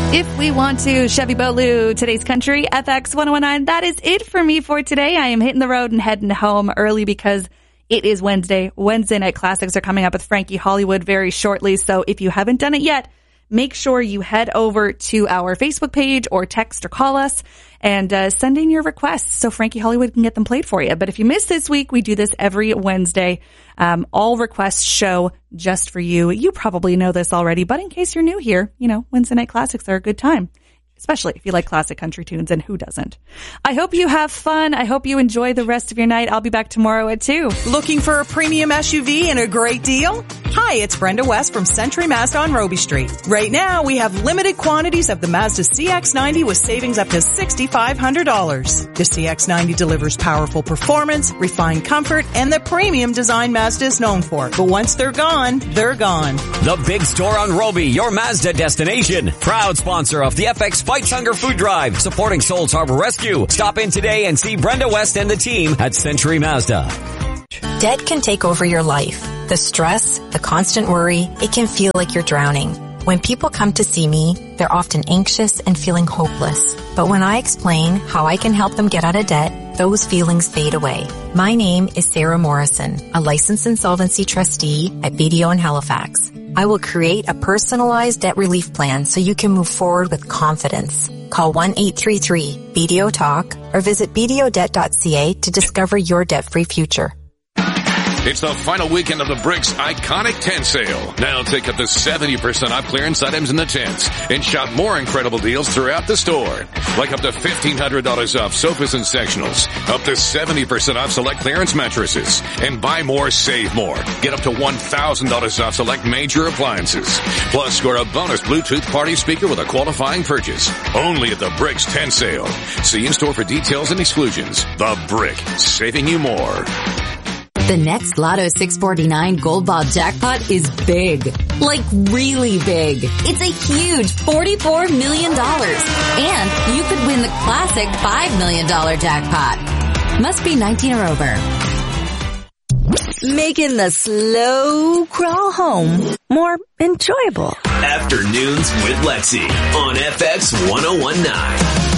If we want to, Chevy Bolu, today's country, FX 1019. That is it for me for today. I am hitting the road and heading home early because it is Wednesday. Wednesday Night Classics are coming up with Frankie Hollywood very shortly. So if you haven't done it yet, make sure you head over to our Facebook page or text or call us and send in your requests so Frankie Hollywood can get them played for you. But if you missed this week, we do this every Wednesday. All requests show just for you. You probably know this already, but in case you're new here, Wednesday Night Classics are a good time, especially if you like classic country tunes, and who doesn't? I hope you have fun. I hope you enjoy the rest of your night. I'll be back tomorrow at 2. Looking for a premium SUV and a great deal? Hi, it's Brenda West from Century Mazda on Roby Street. Right now, we have limited quantities of the Mazda CX-90 with savings up to $6,500. The CX-90 delivers powerful performance, refined comfort, and the premium design Mazda is known for. But once they're gone, they're gone. The Big Store on Roby, your Mazda destination. Proud sponsor of the FX Fight Hunger Food Drive, supporting Souls Harbor Rescue. Stop in today and see Brenda West and the team at Century Mazda. Debt can take over your life. The stress, the constant worry, it can feel like you're drowning. When people come to see me, they're often anxious and feeling hopeless. But when I explain how I can help them get out of debt, those feelings fade away. My name is Sarah Morrison, a licensed insolvency trustee at BDO in Halifax. I will create a personalized debt relief plan so you can move forward with confidence. Call 1-833-BDO-TALK or visit bdodebt.ca to discover your debt-free future. It's the final weekend of the Bricks Iconic Tent Sale. Now take up to 70% off clearance items in the tents and shop more incredible deals throughout the store. Like up to $1,500 off sofas and sectionals, up to 70% off select clearance mattresses, and buy more, save more. Get up to $1,000 off select major appliances. Plus, score a bonus Bluetooth party speaker with a qualifying purchase. Only at the Bricks Tent Sale. See in-store for details and exclusions. The Brick, saving you more. The next Lotto 649 Gold Ball jackpot is big. Like really big. It's a huge $44 million. And you could win the classic $5 million jackpot. Must be 19 or over. Making the slow crawl home more enjoyable. Afternoons with Lexi on FX 1019.